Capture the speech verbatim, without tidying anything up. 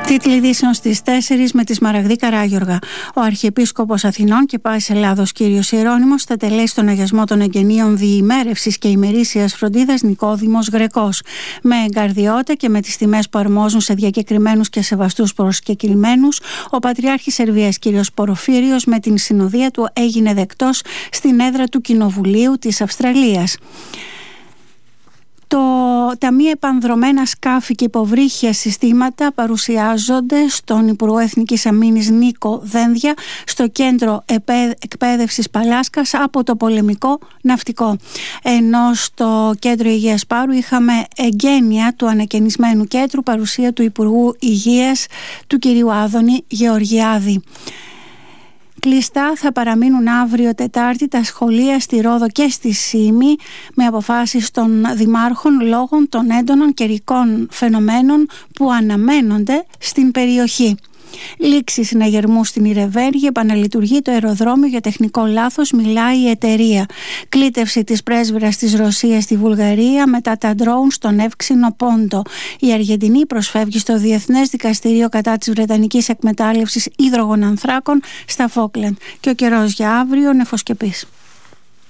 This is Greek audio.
Τίτλοι ειδήσεων στις τέσσερις με τη Σμαραγδή Καράγιοργα. Ο Αρχιεπίσκοπος Αθηνών και Πάσης Ελλάδος κύριος Ιερώνυμος θα τελέσει τον αγιασμό των εγγενείων διημέρευσης και ημερήσιας φροντίδας Νικόδημος Γρεκός. Με εγκαρδιότητα και με τις τιμές που αρμόζουν σε διακεκριμένους και σεβαστούς προσκεκλημένους, ο Πατριάρχης Σερβίας κύριος Ποροφύριος με την συνοδεία του έγινε δεκτός στην έδρα του Κοινοβουλίου της Αυστραλίας. Το, τα μη επανδρομένα σκάφη και υποβρύχια συστήματα παρουσιάζονται στον Υπουργό Εθνικής Αμήνης Νίκο Δένδια στο κέντρο εκπαίδευσης Παλάσκας από το πολεμικό ναυτικό. Ενώ στο κέντρο Υγείας Πάρου είχαμε εγγένεια του ανακαινισμένου κέντρου, παρουσία του Υπουργού Υγείας του κυρίου Άδωνη Γεωργιάδη. Κλειστά θα παραμείνουν αύριο Τετάρτη τα σχολεία στη Ρόδο και στη Σύμη με αποφάσεις των δημάρχων λόγω των έντονων καιρικών φαινομένων που αναμένονται στην περιοχή. Λήξη συναγερμού στην Ιρεβέργη, επαναλειτουργεί το αεροδρόμιο για τεχνικό λάθος, μιλάει η εταιρεία. Κλήτευση της πρέσβυρας της Ρωσίας στη Βουλγαρία μετά τα ντρόουν στον Εύξηνο Πόντο. Η Αργεντινή προσφεύγει στο Διεθνές Δικαστήριο κατά της Βρετανικής εκμετάλλευσης υδρογονανθράκων στα Φόκλαντ. Και ο καιρός για αύριο νεφοσκεπής.